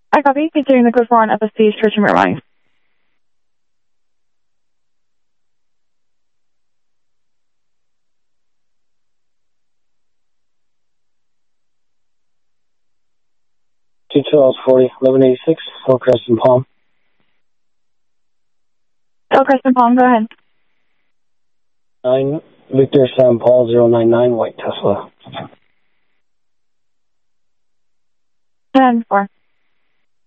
I copy. Continuing the code 4 on FSC's Church and Miramani. Two Charles 40, 1186, Hillcrest and Palm. Hillcrest and Palm, go ahead. 9 Victor Sam Paul 099 White Tesla. 10-4.